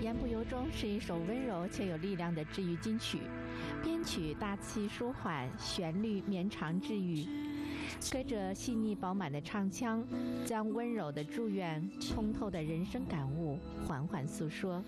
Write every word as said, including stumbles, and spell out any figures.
言不由衷是一首温柔且有力量的治愈金曲，编曲大气舒缓，旋律绵长治愈，跟着细腻饱满的唱腔，将温柔的祝愿、通透的人生感悟缓缓诉说。